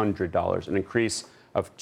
$100, an increase of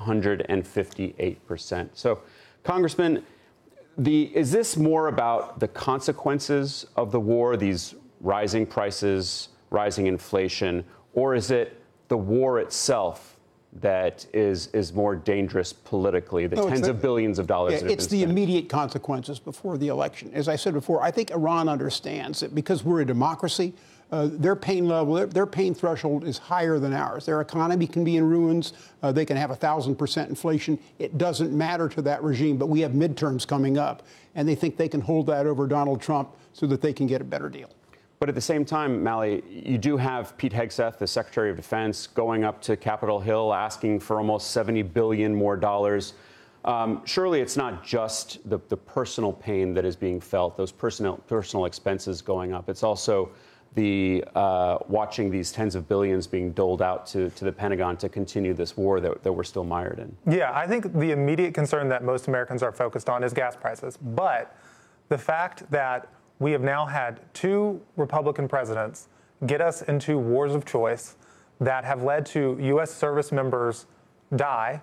258%. So, Congressman, is this more about the consequences of the war, these rising prices, rising inflation, or is it the war itself that is more dangerous politically, the tens of billions of dollars that have been It's the spent? immediate consequences before the election. As I said before, I think Iran understands that because we're a democracy, their pain level, their pain threshold is higher than ours. Their economy can be in ruins. They can have 1,000% inflation. It doesn't matter to that regime, but we have midterms coming up, and they think they can hold that over Donald Trump so that they can get a better deal. But at the same time, Mally, you do have Pete Hegseth, the Secretary of Defense, going up to Capitol Hill asking for almost $70 billion more dollars. Surely it's not just the personal pain that is being felt, those personal expenses going up. It's also the watching these tens of billions being doled out to the Pentagon to continue this war that we're still mired in. Yeah, I think the immediate concern that most Americans are focused on is gas prices. But the fact that we have now had 2 Republican presidents get us into wars of choice that have led to U.S. service members die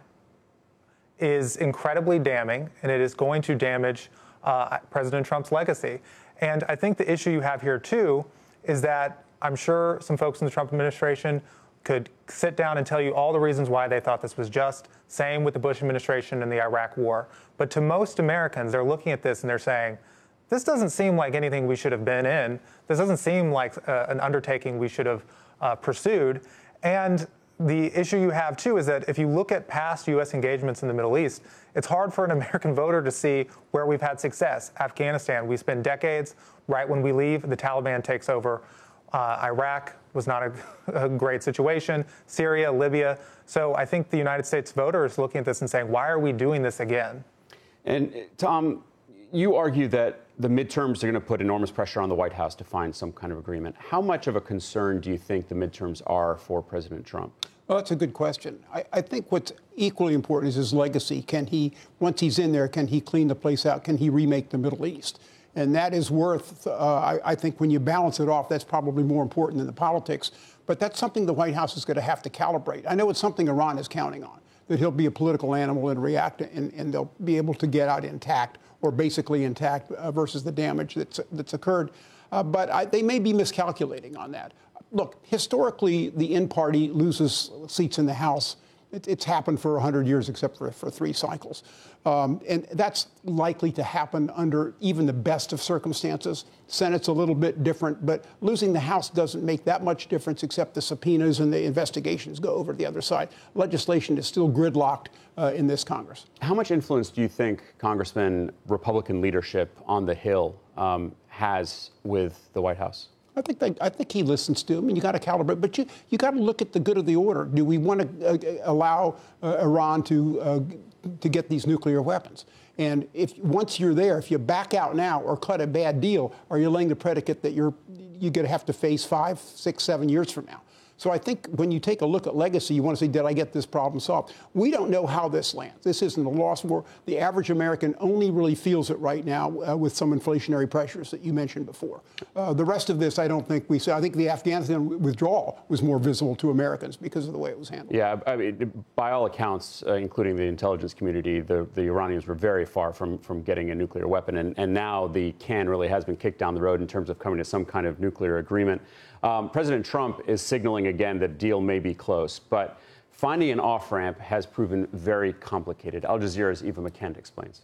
is incredibly damning, and it is going to damage President Trump's legacy. And I think the issue you have here, too, is that I'm sure some folks in the Trump administration could sit down and tell you all the reasons why they thought this was just. Same with the Bush administration and the Iraq war. But to most Americans, they're looking at this and they're saying, this doesn't seem like anything we should have been in. This doesn't seem like an undertaking we should have pursued. And the issue you have, too, is that if you look at past U.S. engagements in the Middle East, it's hard for an American voter to see where we've had success. Afghanistan, we spend decades. Right when we leave, the Taliban takes over. Iraq was not a great situation. Syria, Libya. So I think the United States voter is looking at this and saying, why are we doing this again? And, Tom, you argue that the midterms are going to put enormous pressure on the White House to find some kind of agreement. How much of a concern do you think the midterms are for President Trump? Well, that's a good question. I think what's equally important is his legacy. Can he, once he's in there, can he clean the place out? Can he remake the Middle East? And that is worth, I think when you balance it off, that's probably more important than the politics. But that's something the White House is going to have to calibrate. I know it's something Iran is counting on, that he'll be a political animal and react, and they'll be able to get out intact, or basically intact, versus the damage that's occurred. But they may be miscalculating on that. Look, historically, the in party loses seats in the House. It's happened for 100 years, except for 3 cycles. And that's likely to happen under even the best of circumstances. Senate's a little bit different, but losing the House doesn't make that much difference, except the subpoenas and the investigations go over to the other side. Legislation is still gridlocked in this Congress. How much influence do you think, Congressman, Republican leadership on the Hill has with the White House? I think he listens to him, and you got to calibrate. But you got to look at the good of the order. Do we want to allow Iran to get these nuclear weapons? And once you're there, if you back out now or cut a bad deal, are you laying the predicate that you're going to have to face 5, 6, 7 years from now? So I think when you take a look at legacy, you want to say, did I get this problem solved? We don't know how this lands. This isn't a lost war. The average American only really feels it right now with some inflationary pressures that you mentioned before. The rest of this, I don't think we see. I think the Afghanistan withdrawal was more visible to Americans because of the way it was handled. Yeah, I mean, by all accounts, including the intelligence community, the Iranians were very far from getting a nuclear weapon. And now the can really has been kicked down the road in terms of coming to some kind of nuclear agreement. President Trump is signaling again that a deal may be close, but finding an off-ramp has proven very complicated. Al Jazeera's Eva McKend explains.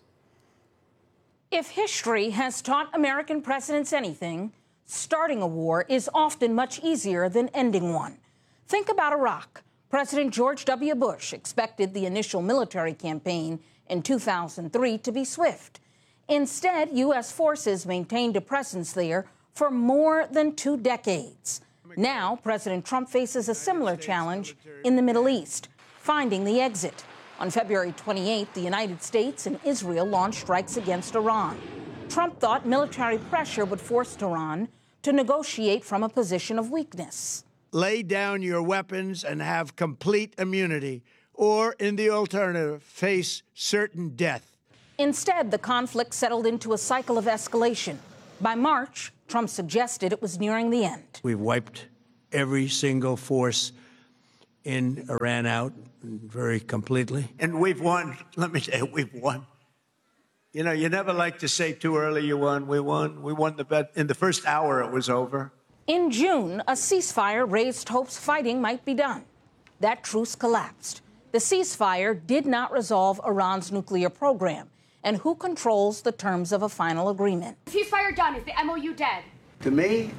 If history has taught American presidents anything, starting a war is often much easier than ending one. Think about Iraq. President George W. Bush expected the initial military campaign in 2003 to be swift. Instead, U.S. forces maintained a presence there for more than 2 decades. Now, President Trump faces a similar challenge in the Middle East, finding the exit. On February 28th, the United States and Israel launched strikes against Iran. Trump thought military pressure would force Tehran to negotiate from a position of weakness. Lay down your weapons and have complete immunity, or, in the alternative, face certain death. Instead, the conflict settled into a cycle of escalation. By March, Trump suggested it was nearing the end. We've wiped every single force in Iran out very completely. And we've won. Let me say, we've won. You know, you never like to say too early you won. We won. We won the bet. In the first hour, it was over. In June, a ceasefire raised hopes fighting might be done. That truce collapsed. The ceasefire did not resolve Iran's nuclear program. And who controls the terms of a final agreement? Ceasefire done. Is the MOU dead? To me,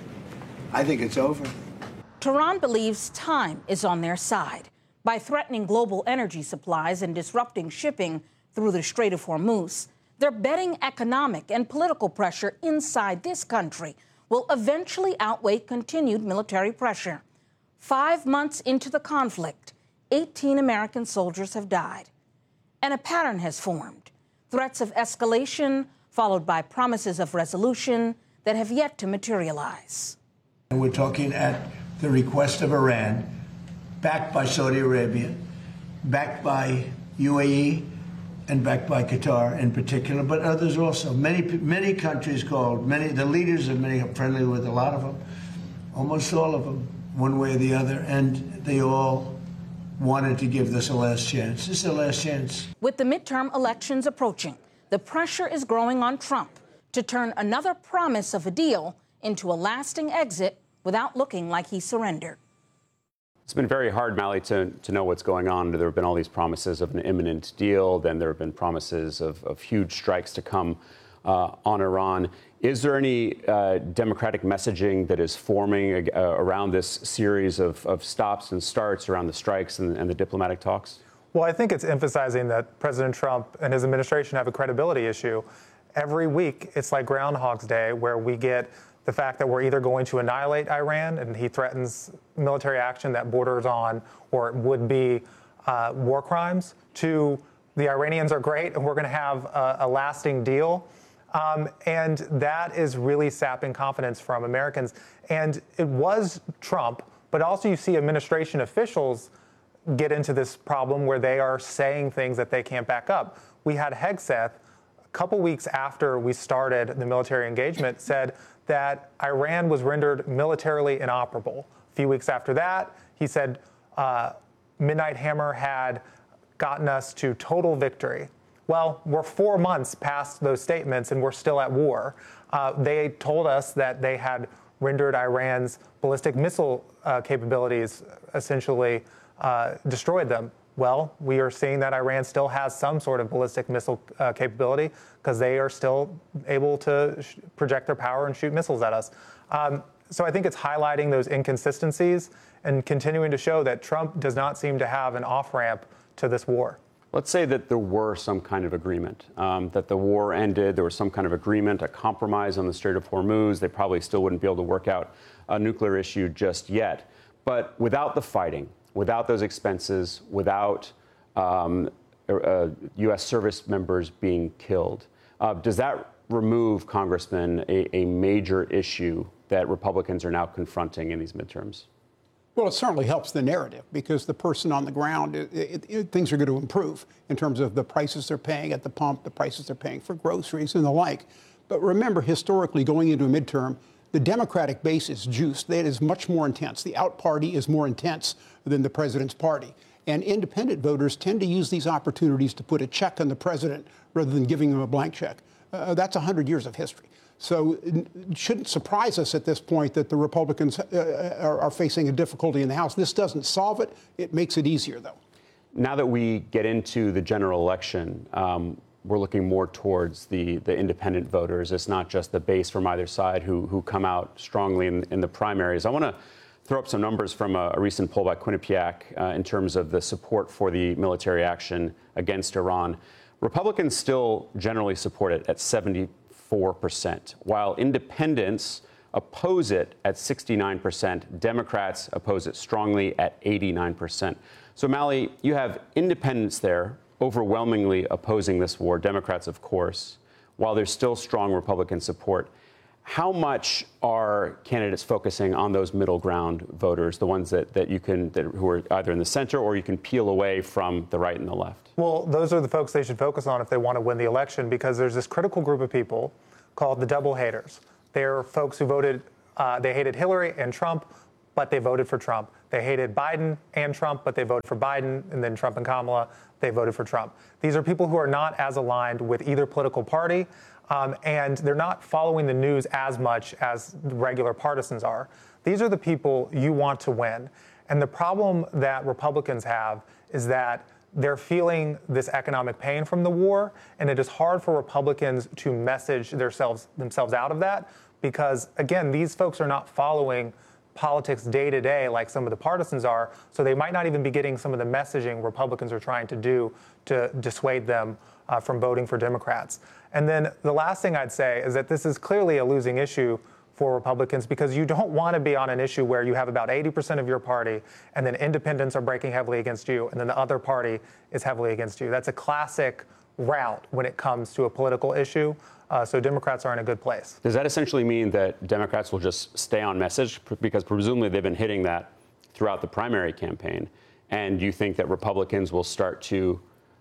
I think it's over. Tehran believes time is on their side. By threatening global energy supplies and disrupting shipping through the Strait of Hormuz, they're betting economic and political pressure inside this country will eventually outweigh continued military pressure. 5 months into the conflict, 18 American soldiers have died. And a pattern has formed. Threats of escalation, followed by promises of resolution that have yet to materialize. And we're talking at the request of Iran, backed by Saudi Arabia, backed by UAE, and backed by Qatar in particular, but others also. Many countries called, the leaders of many are friendly with a lot of them, almost all of them, one way or the other, and they all wanted to give this a last chance. This is a last chance. With the midterm elections approaching, the pressure is growing on Trump to turn another promise of a deal into a lasting exit without looking like he surrendered. It's been very hard, Mally, to know what's going on. There have been all these promises of an imminent deal. Then there have been promises of huge strikes to come on Iran. Is there any democratic messaging that is forming around this series of stops and starts around the strikes and the diplomatic talks? Well, I think it's emphasizing that President Trump and his administration have a credibility issue. Every week, it's like Groundhog's Day, where we get the fact that we're either going to annihilate Iran, and he threatens military action that borders on or would be war crimes, to the Iranians are great and we're going to have a lasting deal. And that is really sapping confidence from Americans. And it was Trump, but also you see administration officials get into this problem where they are saying things that they can't back up. We had Hegseth, a couple weeks after we started the military engagement, said that Iran was rendered militarily inoperable. A few weeks after that, he said Midnight Hammer had gotten us to total victory. Well, we're 4 months past those statements and we're still at war. They told us that they had rendered Iran's ballistic missile capabilities, essentially destroyed them. Well, we are seeing that Iran still has some sort of ballistic missile capability because they are still able to project their power and shoot missiles at us. So I think it's highlighting those inconsistencies and continuing to show that Trump does not seem to have an off-ramp to this war. Let's say that there were some kind of agreement, that the war ended, there was some kind of agreement, a compromise on the Strait of Hormuz. They probably still wouldn't be able to work out a nuclear issue just yet. But without the fighting, without those expenses, without U.S. service members being killed, does that remove, Congressman, a major issue that Republicans are now confronting in these midterms? Well, it certainly helps the narrative because the person on the ground, things are going to improve in terms of the prices they're paying at the pump, the prices they're paying for groceries and the like. But remember, historically, going into a midterm, the Democratic base is juiced. That is much more intense. The out party is more intense than the president's party. And independent voters tend to use these opportunities to put a check on the president rather than giving him a blank check. That's 100 years of history. So it shouldn't surprise us at this point that the Republicans are facing a difficulty in the House. This doesn't solve it. It makes it easier, though. Now that we get into the general election, we're looking more towards the independent voters. It's not just the base from either side who come out strongly in the primaries. I want to throw up some numbers from a recent poll by Quinnipiac in terms of the support for the military action against Iran. Republicans still generally support it at 74%, while independents oppose it at 69%. Democrats oppose it strongly at 89%. So, Mally, you have independents there overwhelmingly opposing this war, Democrats, of course, while there's still strong Republican support. How much are candidates focusing on those middle ground voters, the ones that who are either in the center or you can peel away from the right and the left? Well, those are the folks they should focus on if they want to win the election, because there's this critical group of people called the double haters. They're folks who voted, they hated Hillary and Trump but they voted for Trump. They hated Biden and Trump, but they voted for Biden, and then Trump and Kamala, they voted for Trump. These are people who are not as aligned with either political party, and they're not following the news as much as regular partisans are. These are the people you want to win. And the problem that Republicans have is that they're feeling this economic pain from the war, and it is hard for Republicans to message themselves out of that because, again, these folks are not following politics day to day like some of the partisans are, so they might not even be getting some of the messaging Republicans are trying to do to dissuade them from voting for Democrats. And then the last thing I'd say is that this is clearly a losing issue for Republicans because you don't want to be on an issue where you have about 80% of your party and then independents are breaking heavily against you and then the other party is heavily against you. That's a classic route when it comes to a political issue. So Democrats are in a good place. Does that essentially mean that Democrats will just stay on message? Because presumably they've been hitting that throughout the primary campaign. And do you think that Republicans will start to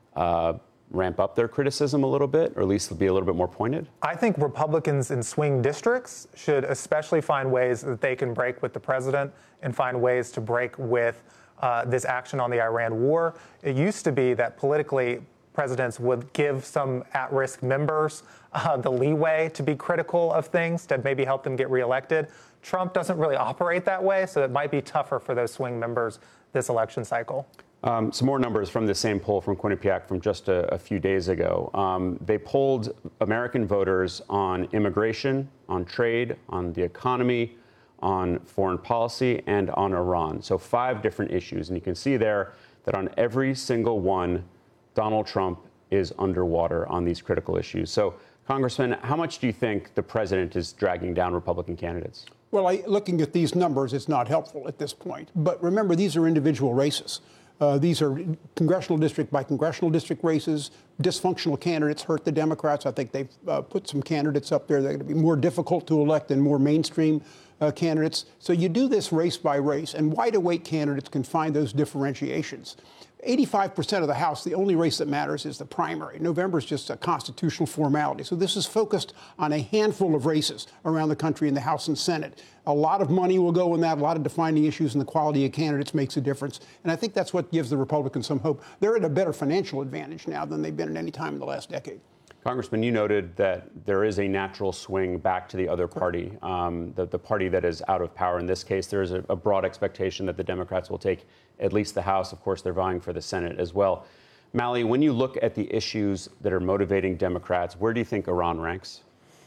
ramp up their criticism a little bit, or at least be a little bit more pointed? I think Republicans in swing districts should especially find ways that they can break with the president and find ways to break with this action on the Iran war. It used to be that politically presidents would give some at-risk members the leeway to be critical of things to maybe help them get reelected. Trump doesn't really operate that way, so it might be tougher for those swing members this election cycle. Some more numbers from the same poll from Quinnipiac from just a few days ago. They polled American voters on immigration, on trade, on the economy, on foreign policy, and on Iran. So 5 different issues. And you can see there that on every single one, Donald Trump is underwater on these critical issues. So, Congressman, how much do you think the president is dragging down Republican candidates? Well, looking at these numbers, it's not helpful at this point. But remember, these are individual races. These are congressional district by congressional district races. Dysfunctional candidates hurt the Democrats. I think they've put some candidates up there that are going to be more difficult to elect than more mainstream candidates. So you do this race by race, and wide-awake candidates can find those differentiations. 85% of the House, the only race that matters is the primary. November is just a constitutional formality. So this is focused on a handful of races around the country in the House and Senate. A lot of money will go in that. A lot of defining issues, and the quality of candidates makes a difference. And I think that's what gives the Republicans some hope. They're at a better financial advantage now than they've been at any time in the last decade. Congressman, you noted that there is a natural swing back to the other party, the party that is out of power. In this case, there is a broad expectation that the Democrats will take at least the House. Of course, they're vying for the Senate as well. Mally, when you look at the issues that are motivating Democrats, where do you think Iran ranks?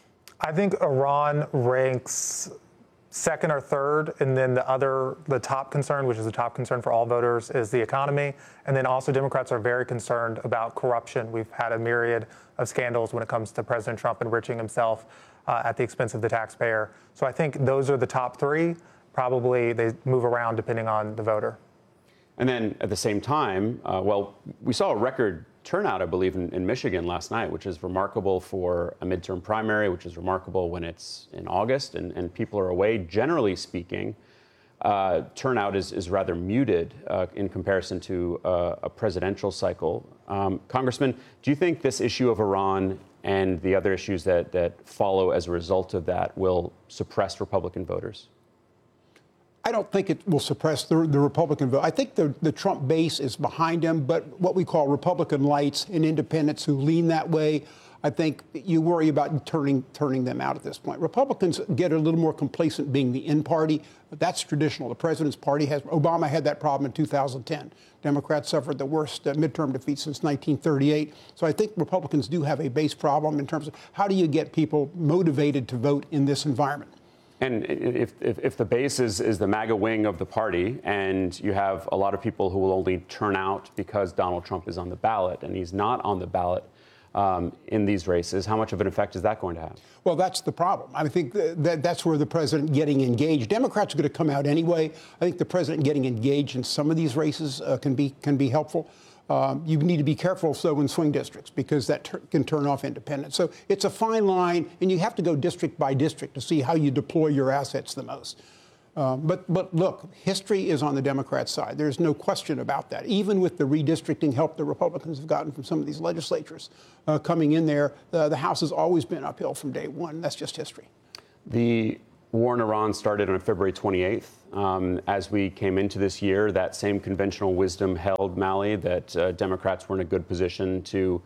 I think Iran ranks second or third, and then the top concern, which is the top concern for all voters, is the economy. And then also Democrats are very concerned about corruption. We've had a myriad of scandals when it comes to President Trump enriching himself at the expense of the taxpayer. So I think those are the top 3. Probably they move around depending on the voter. And then at the same time, we saw a record turnout, I believe, in Michigan last night, which is remarkable for a midterm primary, which is remarkable when it's in August and people are away. Generally speaking, turnout is rather muted in comparison to a presidential cycle. Congressman, do you think this issue of Iran and the other issues that follow as a result of that will suppress Republican voters? I don't think it will suppress the Republican vote. I think the Trump base is behind him, but what we call Republican lights and independents who lean that way, I think you worry about turning them out at this point. Republicans get a little more complacent being the in party. That's traditional. The president's party Obama had that problem in 2010. Democrats suffered the worst midterm defeat since 1938. So I think Republicans do have a base problem in terms of how do you get people motivated to vote in this environment. And if the base is the MAGA wing of the party, and you have a lot of people who will only turn out because Donald Trump is on the ballot, and he's not on the ballot in these races, how much of an effect is that going to have? Well, that's the problem. I think that's where the president getting engaged. Democrats are going to come out anyway. I think the president getting engaged in some of these races can be helpful. You need to be careful, so, in swing districts, because that can turn off independents. So it's a fine line, and you have to go district by district to see how you deploy your assets the most. But look, history is on the Democrat side. There's no question about that. Even with the redistricting help the Republicans have gotten from some of these legislatures coming in there, the House has always been uphill from day one. That's just history. The war in Iran started on February 28th. As we came into this year, that same conventional wisdom held, Mally, that Democrats were in a good position to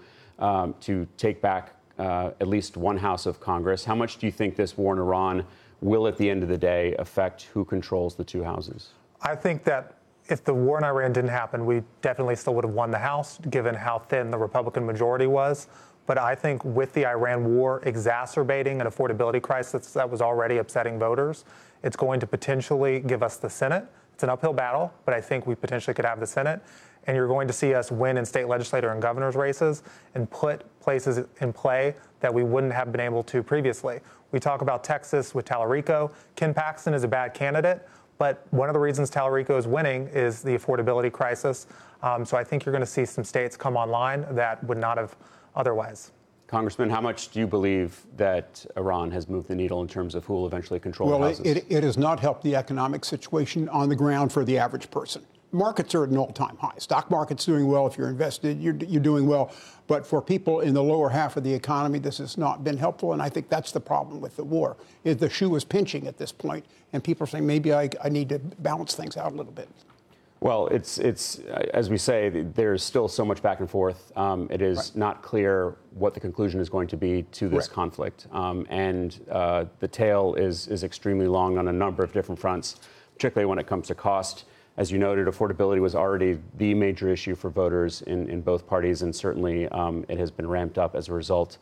take back at least one house of Congress. How much do you think this war in Iran will, at the end of the day, affect who controls the two houses? I think that if the war in Iran didn't happen, we definitely still would have won the House, given how thin the Republican majority was. But I think with the Iran war exacerbating an affordability crisis that was already upsetting voters, it's going to potentially give us the Senate. It's an uphill battle, but I think we potentially could have the Senate. And you're going to see us win in state legislator and governor's races and put places in play that we wouldn't have been able to previously. We talk about Texas with Tallarico. Ken Paxton is a bad candidate, but one of the reasons Tallarico is winning is the affordability crisis. So I think you're going to see some states come online that would not have otherwise. Congressman, how much do you believe that Iran has moved the needle in terms of who will eventually control the houses? It has not helped the economic situation on the ground for the average person. Markets are at an all-time high. Stock market's doing well. If you're invested, you're doing well. But for people in the lower half of the economy, this has not been helpful. And I think that's the problem with the war. The shoe is pinching at this point, and people are saying, maybe I need to balance things out a little bit. Well, it's as we say, there's still so much back and forth. It is not clear what the conclusion is going to be to this conflict. And the tail is extremely long on a number of different fronts, particularly when it comes to cost. As you noted, affordability was already the major issue for voters in both parties, and certainly it has been ramped up as a result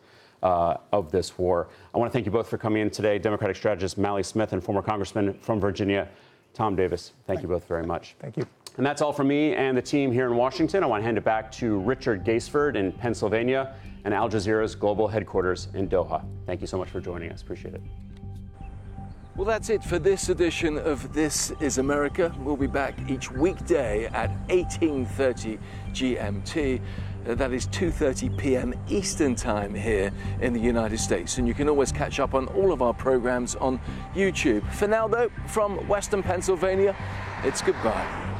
of this war. I want to thank you both for coming in today. Democratic strategist Mally Smith and former Congressman from Virginia, Tom Davis. Thank you both very much. Thank you. And that's all from me and the team here in Washington. I want to hand it back to Richard Gaisford in Pennsylvania and Al Jazeera's global headquarters in Doha. Thank you so much for joining us. Appreciate it. Well, that's it for this edition of This is America. We'll be back each weekday at 18:30 GMT. That is 2:30 p.m. Eastern Time here in the United States. And you can always catch up on all of our programs on YouTube. For now, though, from Western Pennsylvania, it's goodbye.